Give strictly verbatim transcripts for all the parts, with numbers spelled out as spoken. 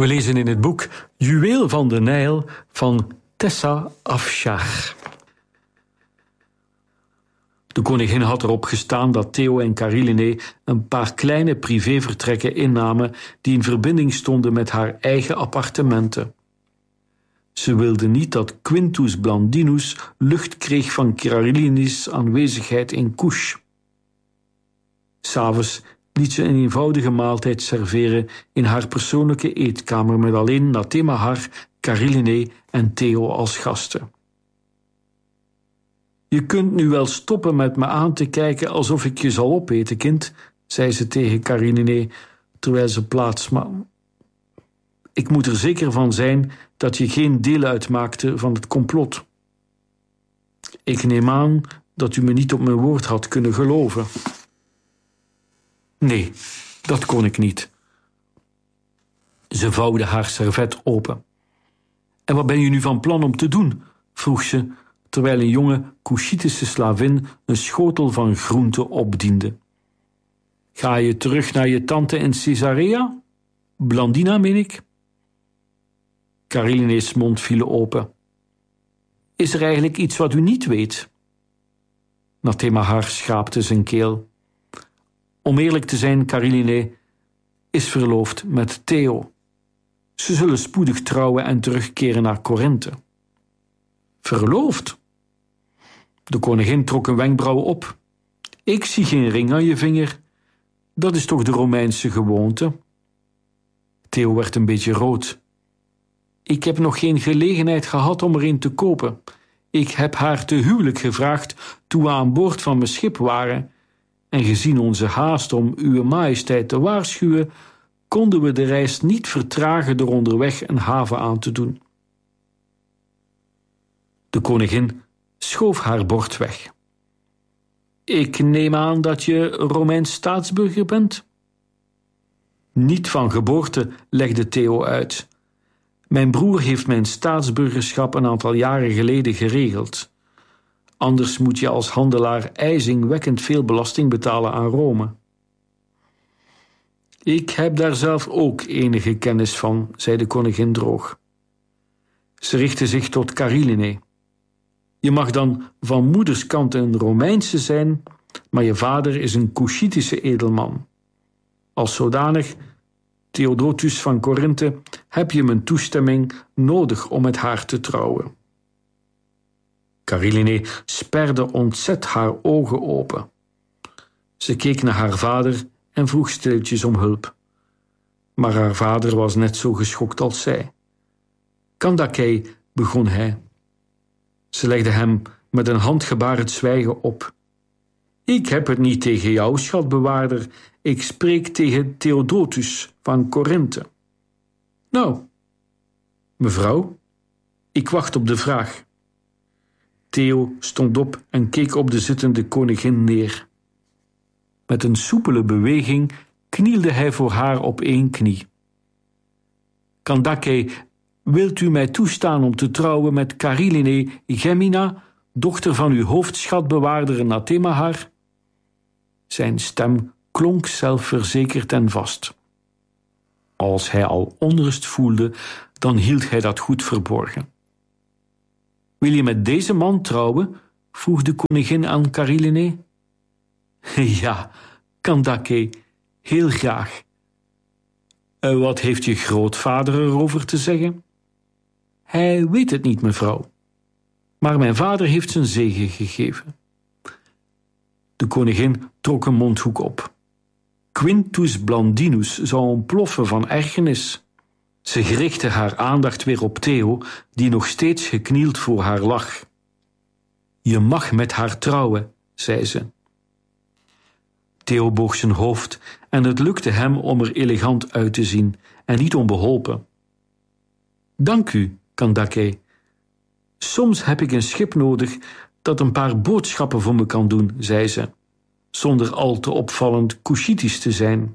We lezen in het boek Juweel van de Nijl van Tessa Afshar. De koningin had erop gestaan dat Theo en Caroline een paar kleine privévertrekken innamen die in verbinding stonden met haar eigen appartementen. Ze wilde niet dat Quintus Blandinus lucht kreeg van Caroline's aanwezigheid in Couche. 'S Avonds liet ze een eenvoudige maaltijd serveren in haar persoonlijke eetkamer met alleen Natemahar, Caroline en Theo als gasten. Je kunt nu wel stoppen met me aan te kijken alsof ik je zal opeten, kind, zei ze tegen Caroline, terwijl ze plaatsnam. Ik moet er zeker van zijn dat je geen deel uitmaakte van het complot. Ik neem aan dat u me niet op mijn woord had kunnen geloven. Nee, dat kon ik niet. Ze vouwde haar servet open. En wat ben je nu van plan om te doen? Vroeg ze, terwijl een jonge Couchitische slavin een schotel van groente opdiende. Ga je terug naar je tante in Caesarea? Blandina, meen ik? Caroline's mond viel open. Is er eigenlijk iets wat u niet weet? Natemahar schaapte zijn keel. Om eerlijk te zijn, Caroline is verloofd met Theo. Ze zullen spoedig trouwen en terugkeren naar Korinthe. Verloofd? De koningin trok een wenkbrauw op. Ik zie geen ring aan je vinger. Dat is toch de Romeinse gewoonte? Theo werd een beetje rood. Ik heb nog geen gelegenheid gehad om er een te kopen. Ik heb haar te huwelijk gevraagd toen we aan boord van mijn schip waren. En gezien onze haast om uw majesteit te waarschuwen, konden we de reis niet vertragen door onderweg een haven aan te doen. De koningin schoof haar bord weg. Ik neem aan dat je Romeins staatsburger bent? Niet van geboorte, legde Theo uit. Mijn broer heeft mijn staatsburgerschap een aantal jaren geleden geregeld. Anders moet je als handelaar ijzingwekkend veel belasting betalen aan Rome. Ik heb daar zelf ook enige kennis van, zei de koningin droog. Ze richtte zich tot Caroline. Je mag dan van moederskant een Romeinse zijn, maar je vader is een Couchitische edelman. Als zodanig, Theodotus van Korinthe, heb je mijn toestemming nodig om met haar te trouwen. Caroline sperde ontzet haar ogen open. Ze keek naar haar vader en vroeg stilletjes om hulp. Maar haar vader was net zo geschokt als zij. Kandake, begon hij. Ze legde hem met een handgebaar het zwijgen op. Ik heb het niet tegen jou, schatbewaarder. Ik spreek tegen Theodotus van Korinthe. Nou, mevrouw, ik wacht op de vraag. Theo stond op en keek op de zittende koningin neer. Met een soepele beweging knielde hij voor haar op één knie. Kandake, wilt u mij toestaan om te trouwen met Caroline Gemina, dochter van uw hoofdschatbewaarder Natemahar? Zijn stem klonk zelfverzekerd en vast. Als hij al onrust voelde, dan hield hij dat goed verborgen. Wil je met deze man trouwen? Vroeg de koningin aan Caroline. Ja, Kandake, heel graag. En wat heeft je grootvader erover te zeggen? Hij weet het niet, mevrouw. Maar mijn vader heeft zijn zegen gegeven. De koningin trok een mondhoek op. Quintus Blandinus zou ontploffen van ergernis. Ze richtte haar aandacht weer op Theo, die nog steeds geknield voor haar lag. Je mag met haar trouwen, zei ze. Theo boog zijn hoofd en het lukte hem om er elegant uit te zien en niet onbeholpen. Dank u, Kandake. Soms heb ik een schip nodig dat een paar boodschappen voor me kan doen, zei ze, zonder al te opvallend Couchitisch te zijn.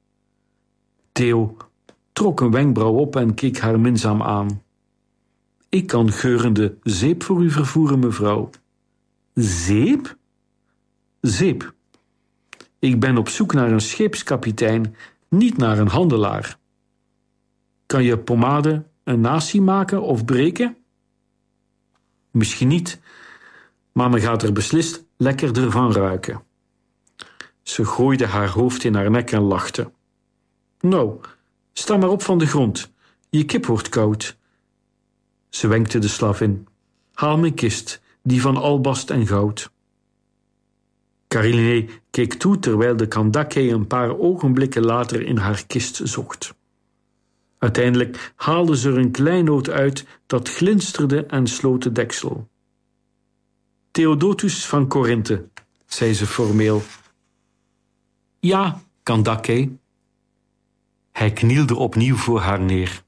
Theo trok een wenkbrauw op en keek haar minzaam aan. Ik kan geurende zeep voor u vervoeren, mevrouw. Zeep? Zeep. Ik ben op zoek naar een scheepskapitein, niet naar een handelaar. Kan je pomade een nasie maken of breken? Misschien niet, maar men gaat er beslist lekkerder van ruiken. Ze gooide haar hoofd in haar nek en lachte. Nou, sta maar op van de grond. Je kip wordt koud. Ze wenkte de slavin. Haal mijn kist, die van albast en goud. Karilinee keek toe terwijl de Kandake een paar ogenblikken later in haar kist zocht. Uiteindelijk haalde ze er een kleinood uit dat glinsterde en sloot de deksel. Theodotus van Korinthe, zei ze formeel. Ja, Kandake. Hij knielde opnieuw voor haar neer.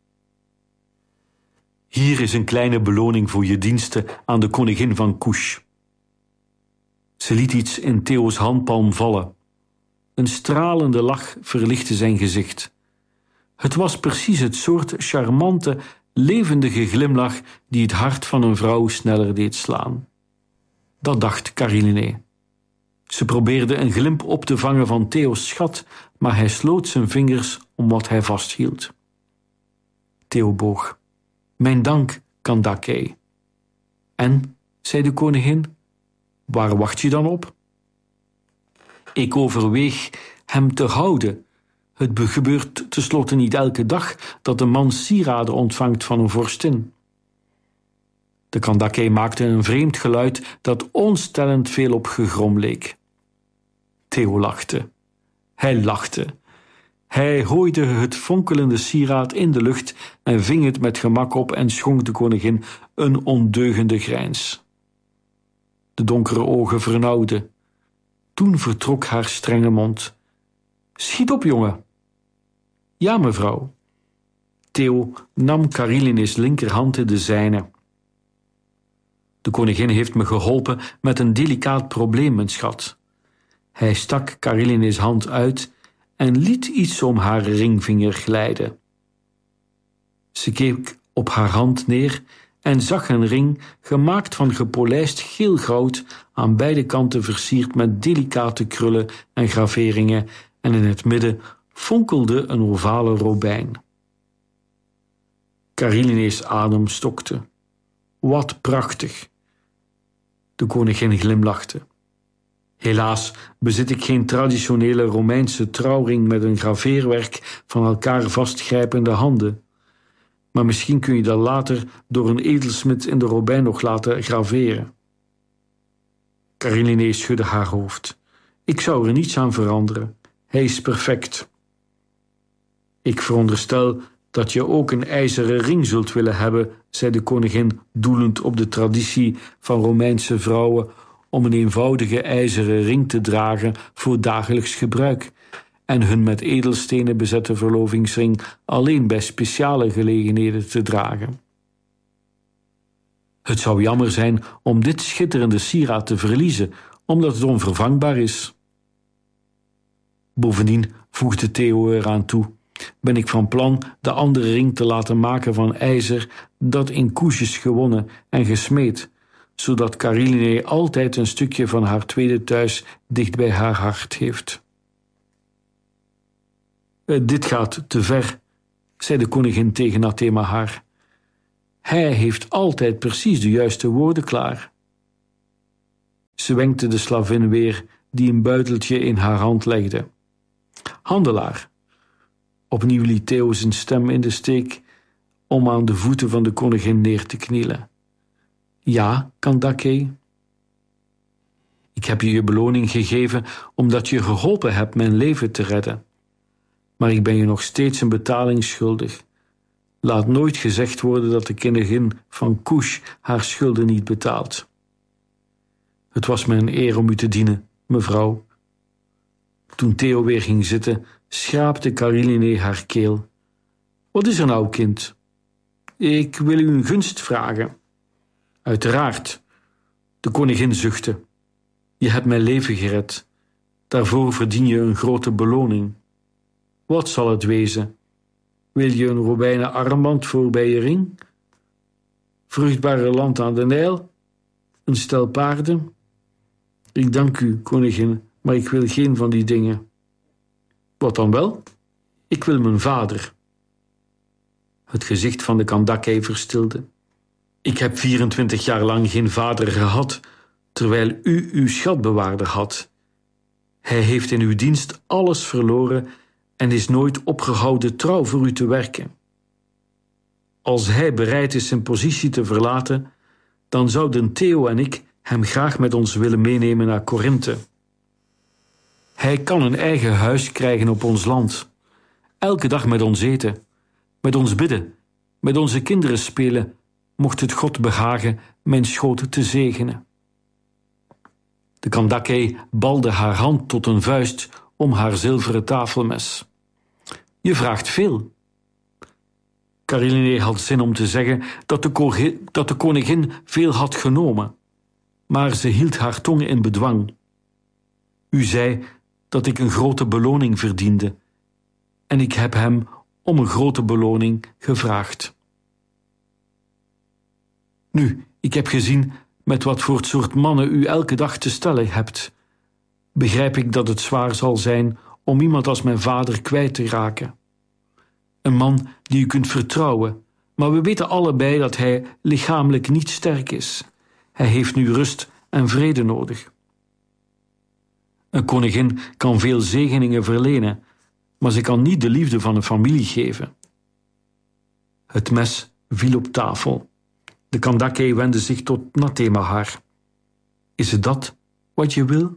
Hier is een kleine beloning voor je diensten aan de koningin van Kush. Ze liet iets in Theo's handpalm vallen. Een stralende lach verlichtte zijn gezicht. Het was precies het soort charmante, levendige glimlach die het hart van een vrouw sneller deed slaan. Dat dacht Karilinee. Ze probeerde een glimp op te vangen van Theo's schat, maar hij sloot zijn vingers om wat hij vasthield. Theo boog. Mijn dank, Kandake. En, zei de koningin, waar wacht je dan op? Ik overweeg hem te houden. Het gebeurt tenslotte niet elke dag dat een man sieraden ontvangt van een vorstin. De Kandake maakte een vreemd geluid dat onstellend veel op gegrom leek. Theo lachte. Hij lachte. Hij gooide het fonkelende sieraad in de lucht en ving het met gemak op en schonk de koningin een ondeugende grijns. De donkere ogen vernauwden. Toen vertrok haar strenge mond. Schiet op, jongen. Ja, mevrouw. Theo nam Kariline's linkerhand in de zijne. De koningin heeft me geholpen met een delicaat probleem, mijn schat. Hij stak Kariline's hand uit en liet iets om haar ringvinger glijden. Ze keek op haar hand neer en zag een ring gemaakt van gepolijst geel goud, aan beide kanten versierd met delicate krullen en graveringen, en in het midden fonkelde een ovale robijn. Kariline's adem stokte. Wat prachtig! De koningin glimlachte. Helaas bezit ik geen traditionele Romeinse trouwring met een graveerwerk van elkaar vastgrijpende handen. Maar misschien kun je dat later door een edelsmid in de robijn nog laten graveren. Karilinee schudde haar hoofd. Ik zou er niets aan veranderen. Hij is perfect. Ik veronderstel dat je ook een ijzeren ring zult willen hebben, zei de koningin, doelend op de traditie van Romeinse vrouwen om een eenvoudige ijzeren ring te dragen voor dagelijks gebruik en hun met edelstenen bezette verlovingsring alleen bij speciale gelegenheden te dragen. Het zou jammer zijn om dit schitterende sieraad te verliezen, omdat het onvervangbaar is. Bovendien, voegde Theo eraan toe, ben ik van plan de andere ring te laten maken van ijzer dat in Kush is gewonnen en gesmeed, zodat Karilinee altijd een stukje van haar tweede thuis dicht bij haar hart heeft. Dit gaat te ver, zei de koningin tegen Nathemahar. Hij heeft altijd precies de juiste woorden klaar. Ze wenkte de slavin weer, die een buiteltje in haar hand legde. Handelaar. Opnieuw liet Theo zijn stem in de steek om aan de voeten van de koningin neer te knielen. Ja, Kandake? Ik heb je je beloning gegeven omdat je geholpen hebt mijn leven te redden. Maar ik ben je nog steeds een betaling schuldig. Laat nooit gezegd worden dat de koningin van Kush haar schulden niet betaalt. Het was me een eer om u te dienen, mevrouw. Toen Theo weer ging zitten, schraapte Karilinee haar keel. Wat is er nou, kind? Ik wil u een gunst vragen. Uiteraard. De koningin zuchtte. Je hebt mijn leven gered. Daarvoor verdien je een grote beloning. Wat zal het wezen? Wil je een robijnen armband voor bij je ring? Vruchtbare land aan de Nijl? Een stel paarden? Ik dank u, koningin, maar ik wil geen van die dingen. Wat dan wel? Ik wil mijn vader. Het gezicht van de Kandake verstilde. Ik heb vierentwintig jaar lang geen vader gehad, terwijl u uw schatbewaarder had. Hij heeft in uw dienst alles verloren en is nooit opgehouden trouw voor u te werken. Als hij bereid is zijn positie te verlaten, dan zouden Theo en ik hem graag met ons willen meenemen naar Korinthe. Hij kan een eigen huis krijgen op ons land, elke dag met ons eten, met ons bidden, met onze kinderen spelen, mocht het God behagen mijn schoot te zegenen. De Kandake balde haar hand tot een vuist om haar zilveren tafelmes. Je vraagt veel. Kariline had zin om te zeggen dat de, ko- dat de koningin veel had genomen, maar ze hield haar tong in bedwang. U zei dat ik een grote beloning verdiende, en ik heb hem om een grote beloning gevraagd. Nu, ik heb gezien met wat voor het soort mannen u elke dag te stellen hebt. Begrijp ik dat het zwaar zal zijn om iemand als mijn vader kwijt te raken. Een man die u kunt vertrouwen, maar we weten allebei dat hij lichamelijk niet sterk is. Hij heeft nu rust en vrede nodig. Een koningin kan veel zegeningen verlenen, maar ze kan niet de liefde van een familie geven. Het mes viel op tafel. De Kandake wendde zich tot Natemahar. Is het dat wat je wil?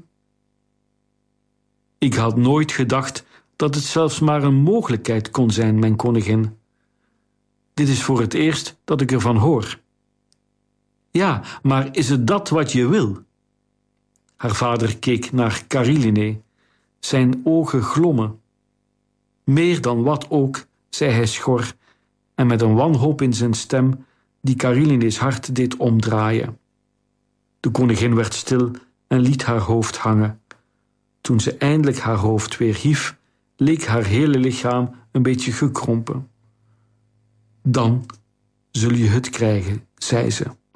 Ik had nooit gedacht dat het zelfs maar een mogelijkheid kon zijn, mijn koningin. Dit is voor het eerst dat ik ervan hoor. Ja, maar is het dat wat je wil? Haar vader keek naar Kariline. Zijn ogen glommen. Meer dan wat ook, zei hij schor, en met een wanhoop in zijn stem die Kariline's hart deed omdraaien. De koningin werd stil en liet haar hoofd hangen. Toen ze eindelijk haar hoofd weer hief, leek haar hele lichaam een beetje gekrompen. Dan zul je het krijgen, zei ze.